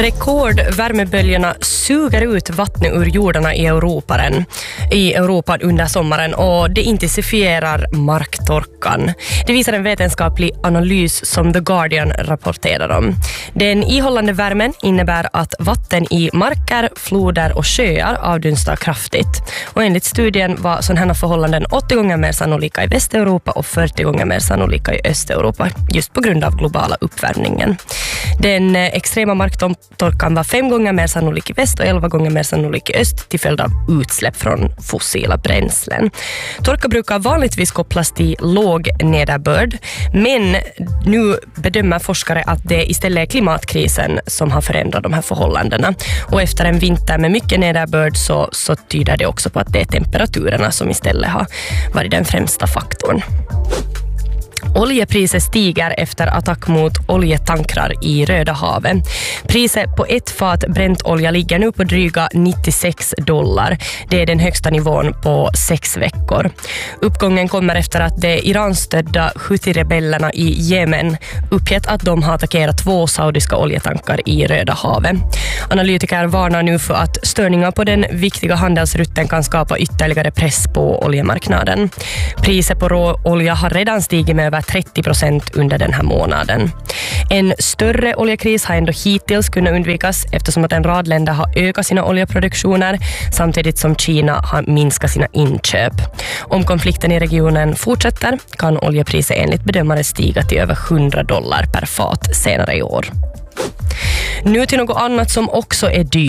Rekordvärmeböljorna suger ut vattnet ur jordarna i Europa under sommaren och det intensifierar marktorkan. Det visar en vetenskaplig analys som The Guardian rapporterar om. Den ihållande värmen innebär att vatten i marker, floder och sjöar avdunstar kraftigt. Och enligt studien var sådana här förhållanden 80 gånger mer sannolika i Västeuropa och 40 gånger mer sannolika i Östeuropa just på grund av globala uppvärmningen. Den extrema marktorkan var 5 gånger mer sannolik i väst och 11 gånger mer sannolik i öst till följd av utsläpp från fossila bränslen. Torka brukar vanligtvis kopplas till låg nederbörd, men nu bedömer forskare att det istället är klimatkrisen som har förändrat de här förhållandena. Och efter en vinter med mycket nederbörd så tyder det också på att det är temperaturerna som istället har varit den främsta faktorn. Oljepriset stiger efter attack mot oljetankrar i Röda havet. Priset på ett fat bränt olja ligger nu på dryga $96. Det är den högsta nivån på 6 veckor. Uppgången kommer efter att de Iran-stödda Houthi-rebellerna i Jemen uppgett att de har attackerat 2 saudiska oljetankar i Röda havet. Analytiker varnar nu för att störningar på den viktiga handelsrutten kan skapa ytterligare press på oljemarknaden. Priset på råolja har redan stigit med över 30% under den här månaden. En större oljekris har ändå hittills kunnat undvikas eftersom att en rad länder har ökat sina oljeproduktioner samtidigt som Kina har minskat sina inköp. Om konflikten i regionen fortsätter kan oljepriset enligt bedömare stiga till över $100 per fat senare i år. Nu till något annat som också är dyrt.